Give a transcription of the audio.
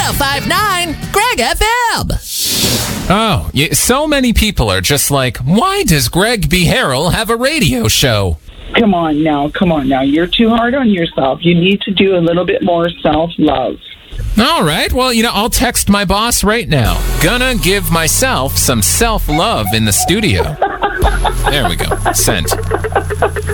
105.9 Greg FM. Oh, so many people are just like, why does Greg B. Harrell have a radio show? Come on now. You're too hard on yourself. You need to do a little bit more self-love. All right, well, I'll text my boss right now. Gonna give myself some self-love in the studio. There we go. Sent.